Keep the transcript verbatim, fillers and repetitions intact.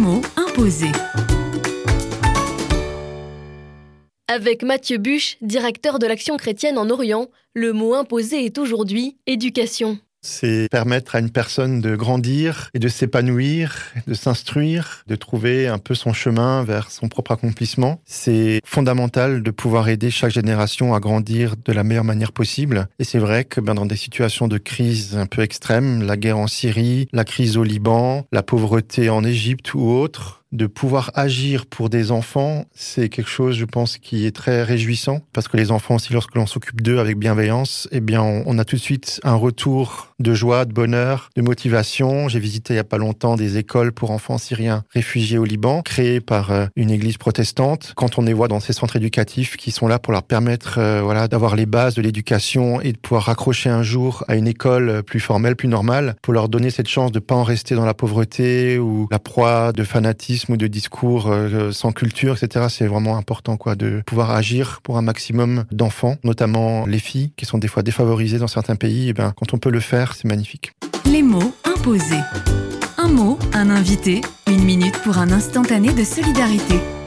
mots imposés. Avec Mathieu Buche, directeur de l'Action chrétienne en Orient, le mot imposé est aujourd'hui éducation. C'est permettre à une personne de grandir et de s'épanouir, de s'instruire, de trouver un peu son chemin vers son propre accomplissement. C'est fondamental de pouvoir aider chaque génération à grandir de la meilleure manière possible. Et c'est vrai que ben, dans des situations de crise un peu extrêmes, la guerre en Syrie, la crise au Liban, la pauvreté en Égypte ou autre, de pouvoir agir pour des enfants, c'est quelque chose, je pense, qui est très réjouissant. Parce que les enfants aussi, lorsque l'on s'occupe d'eux avec bienveillance, eh bien, on, on a tout de suite un retour de joie, de bonheur, de motivation. J'ai visité il n'y a pas longtemps des écoles pour enfants syriens réfugiés au Liban, créées par euh, une église protestante. Quand on les voit dans ces centres éducatifs qui sont là pour leur permettre euh, voilà, d'avoir les bases de l'éducation et de pouvoir raccrocher un jour à une école plus formelle, plus normale, pour leur donner cette chance de ne pas en rester dans la pauvreté ou la proie de fanatisme ou de discours euh, sans culture, et cetera. C'est vraiment important quoi, de pouvoir agir pour un maximum d'enfants, notamment les filles, qui sont des fois défavorisées dans certains pays. Et ben, quand on peut le faire, c'est magnifique. Les mots imposés. Un mot, un invité, une minute pour un instantané de solidarité.